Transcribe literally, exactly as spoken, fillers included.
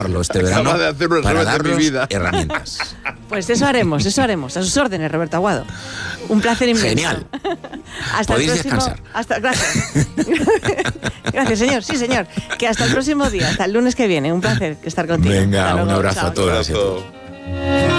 este verano de hacer un para resumen de darnos mi vida. herramientas. Pues eso haremos, eso haremos. A sus órdenes, Roberto Aguado. Un placer inmenso. Genial. Hasta Podéis el próximo, descansar. Hasta, gracias. Gracias, señor. Sí, señor. Que hasta el próximo día, hasta el lunes que viene. Un placer estar contigo. Venga, Hasta un luego. abrazo Chao. a todas y a todos. Abrazo.